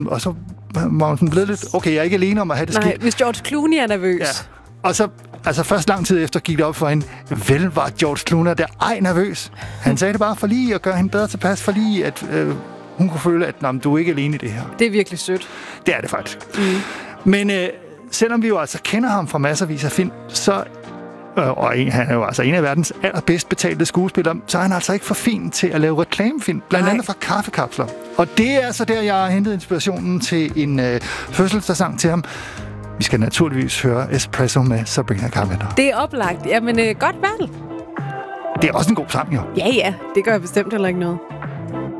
Og så var hun sådan blevet lidt, okay, jeg er ikke alene om at have det skidt. Nej, hvis George Clooney er nervøs. Ja. Og så, først lang tid efter gik det op for hende, vel var George Clooney der nervøs. Han sagde det bare for lige at gøre hende bedre tilpas, for lige at hun kunne føle, at du er ikke alene i det her. Det er virkelig sødt. Det er det faktisk. Men selvom vi jo altså kender ham fra masservis af film, så og han er jo altså en af verdens allerbedst betalte skuespillere, så er han altså ikke for fin til at lave reklamefilm, blandt andet for kaffekapsler. Og det er så der, jeg har hentet inspirationen til en fødselsdagssang til ham. Vi skal naturligvis høre Espresso med Sabrina Carpenter. Det er oplagt. Jamen, godt valg. Det er også en god sang, jo. Ja, det gør jeg bestemt heller ikke noget.